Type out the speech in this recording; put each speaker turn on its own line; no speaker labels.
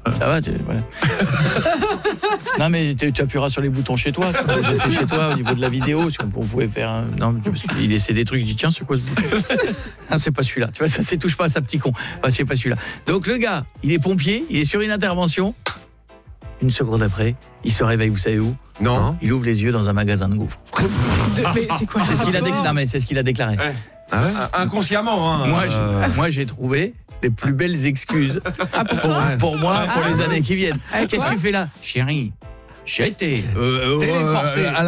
Ça va, voilà. Non, mais tu appuieras sur les boutons chez toi. C'est chez toi au niveau de la vidéo. Si on pouvait faire non, parce qu'il laissait des trucs. Je dis, tiens, c'est quoi ce bouton? Ah, c'est pas celui-là. Tu vois, ça, touche pas à ça, petit con. Ah, c'est pas celui-là. Donc, le gars, il est pompier, il est sur une intervention. Une seconde après, il se réveille, vous savez où?
Non.
Il ouvre les yeux dans un magasin de gaufres.
Mais c'est quoi?
C'est ce qu'il a déclaré. Non, mais c'est ce qu'il a déclaré.
Ouais. Ah ouais. Inconsciemment, hein.
Moi, j'ai trouvé les plus belles excuses pour moi, pour les années qui viennent. Qu'est-ce que tu fais là? Chérie, j'ai été
téléporté.